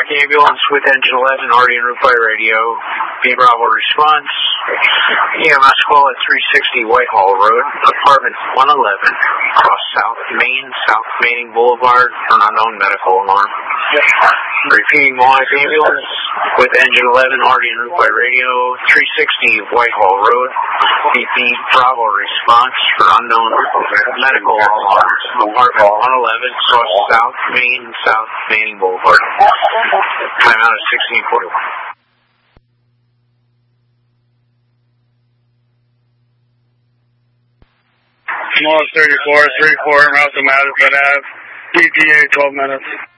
Black ambulance with engine 11, already en route by radio. B Bravo response. EMS call at 360 Whitehall Road, apartment 111, across South Manning Boulevard, for an unknown medical alarm. Repeating Black ambulance with engine 11, already en route by radio. 360 Whitehall Road. B Bravo response for unknown medical alarm. Apartment 111, across South Manning Boulevard. Timeout is 16:41. Small 34, 34, Route to Madison Ave. ETA 12 minutes.